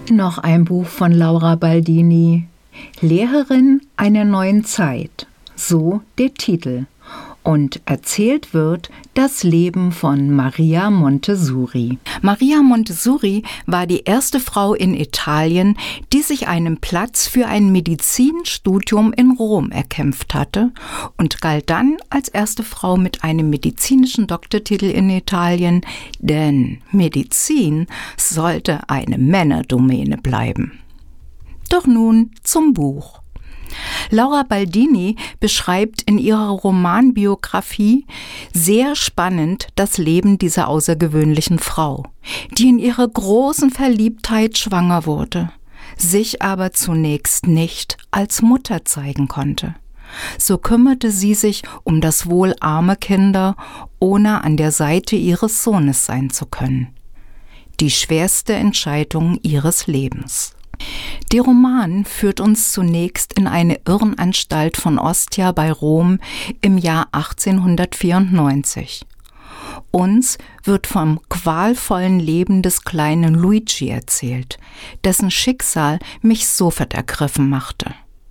Noch ein Buch von Laura Baldini, Lehrerin einer neuen Zeit, so der Titel. Und erzählt wird das Leben von Maria Montessori. Maria Montessori war die erste Frau in Italien, die sich einen Platz für ein Medizinstudium in Rom erkämpft hatte und galt dann als erste Frau mit einem medizinischen Doktortitel in Italien, denn Medizin sollte eine Männerdomäne bleiben. Doch nun zum Buch. Laura Baldini beschreibt in ihrer Romanbiografie sehr spannend das Leben dieser außergewöhnlichen Frau, die in ihrer großen Verliebtheit schwanger wurde, sich aber zunächst nicht als Mutter zeigen konnte. So kümmerte sie sich um das Wohl armer Kinder, ohne an der Seite ihres Sohnes sein zu können. Die schwerste Entscheidung ihres Lebens. Der Roman führt uns zunächst in eine Irrenanstalt von Ostia bei Rom im Jahr 1894. Uns wird vom qualvollen Leben des kleinen Luigi erzählt, dessen Schicksal mich sofort ergriffen machte.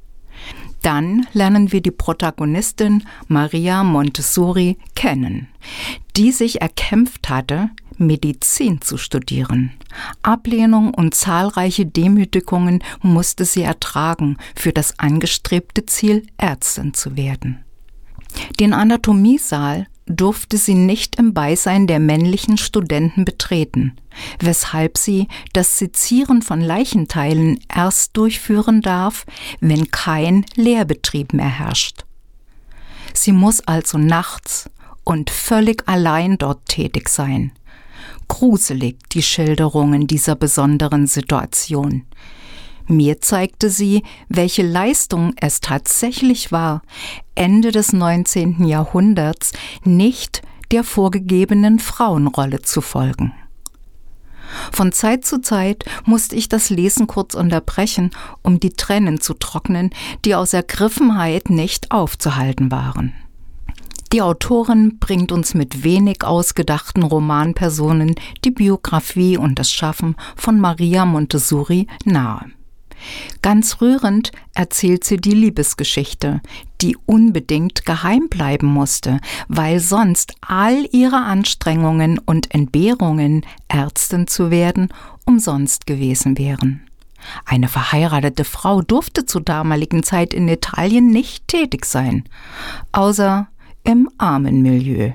Dann lernen wir die Protagonistin Maria Montessori kennen, die sich erkämpft hatte, Medizin zu studieren. Ablehnung und zahlreiche Demütigungen musste sie ertragen für das angestrebte Ziel, Ärztin zu werden. Den Anatomiesaal durfte sie nicht im Beisein der männlichen Studenten betreten, weshalb sie das Sezieren von Leichenteilen erst durchführen darf, wenn kein Lehrbetrieb mehr herrscht. Sie muss also nachts und völlig allein dort tätig sein. Gruselig die Schilderungen dieser besonderen Situation. Mir zeigte sie, welche Leistung es tatsächlich war, Ende des 19. Jahrhunderts nicht der vorgegebenen Frauenrolle zu folgen. Von Zeit zu Zeit musste ich das Lesen kurz unterbrechen, um die Tränen zu trocknen, die aus Ergriffenheit nicht aufzuhalten waren. Die Autorin bringt uns mit wenig ausgedachten Romanpersonen die Biografie und das Schaffen von Maria Montessori nahe. Ganz rührend erzählt sie die Liebesgeschichte, die unbedingt geheim bleiben musste, weil sonst all ihre Anstrengungen und Entbehrungen, Ärztin zu werden, umsonst gewesen wären. Eine verheiratete Frau durfte zur damaligen Zeit in Italien nicht tätig sein, außer im Armenmilieu.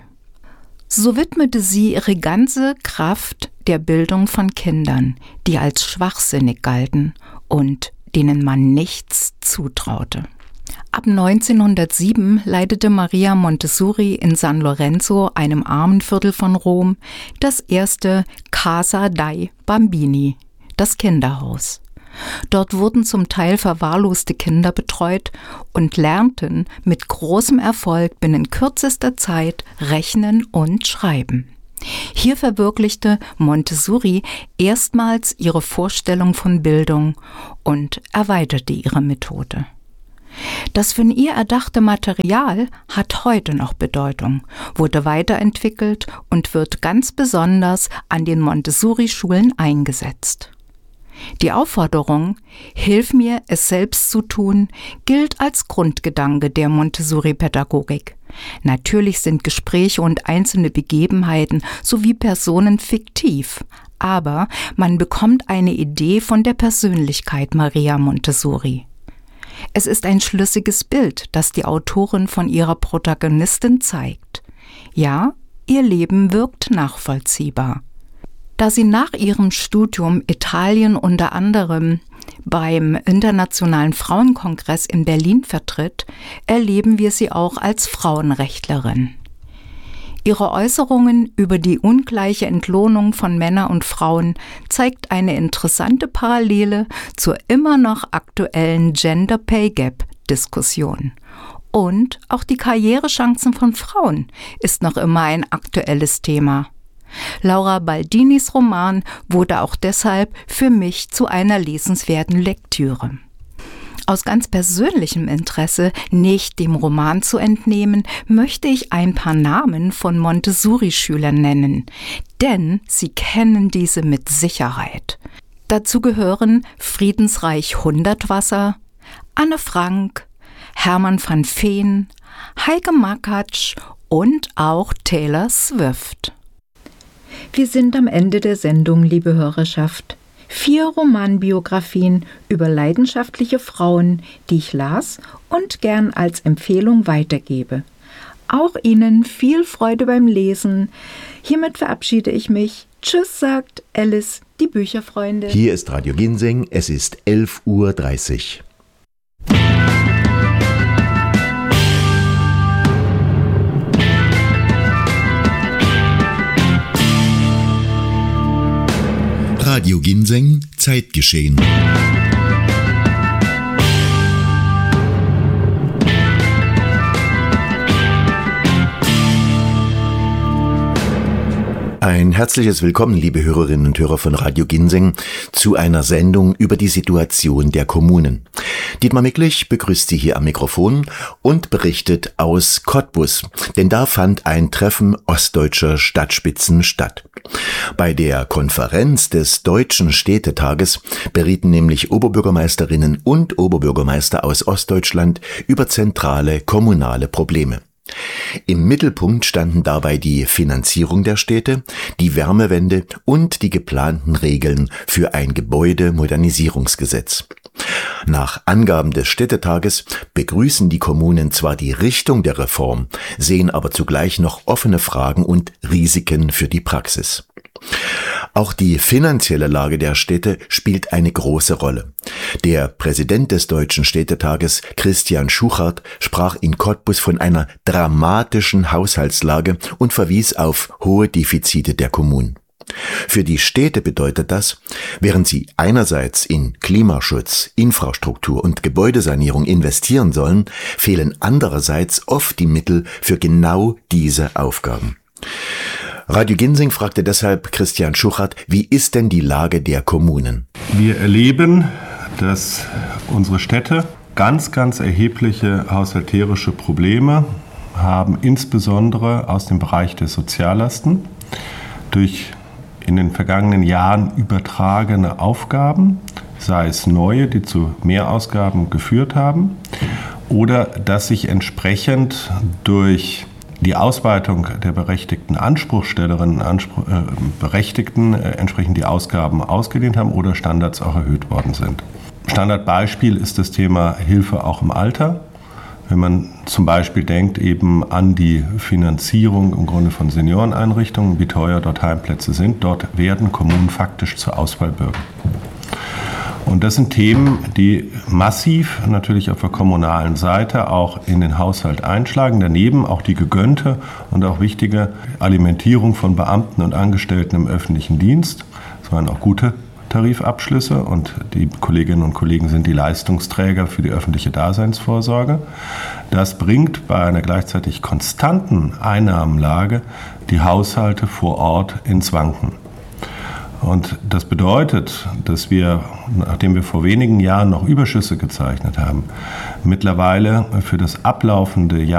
So widmete sie ihre ganze Kraft der Bildung von Kindern, die als schwachsinnig galten und denen man nichts zutraute. Ab 1907 leitete Maria Montessori in San Lorenzo, einem Armenviertel von Rom, das erste Casa dei Bambini, das Kinderhaus. Dort wurden zum Teil verwahrloste Kinder betreut und lernten mit großem Erfolg binnen kürzester Zeit Rechnen und Schreiben. Hier verwirklichte Montessori erstmals ihre Vorstellung von Bildung und erweiterte ihre Methode. Das von ihr erdachte Material hat heute noch Bedeutung, wurde weiterentwickelt und wird ganz besonders an den Montessori-Schulen eingesetzt. Die Aufforderung, hilf mir, es selbst zu tun, gilt als Grundgedanke der Montessori-Pädagogik. Natürlich sind Gespräche und einzelne Begebenheiten sowie Personen fiktiv, aber man bekommt eine Idee von der Persönlichkeit Maria Montessori. Es ist ein schlüssiges Bild, das die Autorin von ihrer Protagonistin zeigt. Ja, ihr Leben wirkt nachvollziehbar. Da sie nach ihrem Studium Italien unter anderem beim Internationalen Frauenkongress in Berlin vertritt, erleben wir sie auch als Frauenrechtlerin. Ihre Äußerungen über die ungleiche Entlohnung von Männern und Frauen zeigt eine interessante Parallele zur immer noch aktuellen Gender Pay Gap Diskussion. Und auch die Karrierechancen von Frauen ist noch immer ein aktuelles Thema. Laura Baldinis Roman wurde auch deshalb für mich zu einer lesenswerten Lektüre. Aus ganz persönlichem Interesse, nicht dem Roman zu entnehmen, möchte ich ein paar Namen von Montessori-Schülern nennen, denn Sie kennen diese mit Sicherheit. Dazu gehören Friedensreich Hundertwasser, Anne Frank, Hermann van Veen, Heike Makatsch und auch Taylor Swift. Wir sind am Ende der Sendung, liebe Hörerschaft. 4 Romanbiografien über leidenschaftliche Frauen, die ich las und gern als Empfehlung weitergebe. Auch Ihnen viel Freude beim Lesen. Hiermit verabschiede ich mich. Tschüss, sagt Alice, die Bücherfreundin. Hier ist Radio Ginseng, es ist 11:30 Uhr. Radio Ginseng, Zeitgeschehen. Ein herzliches Willkommen, liebe Hörerinnen und Hörer von Radio Ginseng, zu einer Sendung über die Situation der Kommunen. Dietmar Micklich begrüßt Sie hier am Mikrofon und berichtet aus Cottbus, denn da fand ein Treffen ostdeutscher Stadtspitzen statt. Bei der Konferenz des Deutschen Städtetages berieten nämlich Oberbürgermeisterinnen und Oberbürgermeister aus Ostdeutschland über zentrale kommunale Probleme. Im Mittelpunkt standen dabei die Finanzierung der Städte, die Wärmewende und die geplanten Regeln für ein Gebäudemodernisierungsgesetz. Nach Angaben des Städtetages begrüßen die Kommunen zwar die Richtung der Reform, sehen aber zugleich noch offene Fragen und Risiken für die Praxis. Auch die finanzielle Lage der Städte spielt eine große Rolle. Der Präsident des Deutschen Städtetages, Christian Schuchart, sprach in Cottbus von einer dramatischen Haushaltslage und verwies auf hohe Defizite der Kommunen. Für die Städte bedeutet das, während sie einerseits in Klimaschutz, Infrastruktur und Gebäudesanierung investieren sollen, fehlen andererseits oft die Mittel für genau diese Aufgaben. Radio Ginseng fragte deshalb Christian Schuchart, wie ist denn die Lage der Kommunen? Wir erleben, dass unsere Städte ganz erhebliche haushalterische Probleme haben, insbesondere aus dem Bereich der Soziallasten, durch in den vergangenen Jahren übertragene Aufgaben, sei es neue, die zu Mehrausgaben geführt haben, oder dass sich entsprechend durch die Ausweitung der berechtigten Anspruchstellerinnen und Berechtigten entsprechend die Ausgaben ausgedehnt haben oder Standards auch erhöht worden sind. Standardbeispiel ist das Thema Hilfe auch im Alter. Wenn man zum Beispiel denkt eben an die Finanzierung im Grunde von Senioreneinrichtungen, wie teuer dort Heimplätze sind, dort werden Kommunen faktisch zu Ausfallbürgern. Und das sind Themen, die massiv natürlich auf der kommunalen Seite auch in den Haushalt einschlagen. Daneben auch die gegönnte und auch wichtige Alimentierung von Beamten und Angestellten im öffentlichen Dienst. Es waren auch gute Tarifabschlüsse und die Kolleginnen und Kollegen sind die Leistungsträger für die öffentliche Daseinsvorsorge. Das bringt bei einer gleichzeitig konstanten Einnahmenlage die Haushalte vor Ort ins Wanken. Und das bedeutet, dass wir, nachdem wir vor wenigen Jahren noch Überschüsse gezeichnet haben, mittlerweile für das ablaufende Jahr